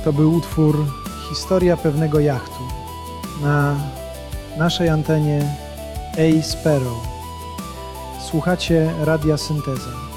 To był utwór Historia pewnego jachtu na naszej antenie A Sparrow. Słuchacie Radia Synteza.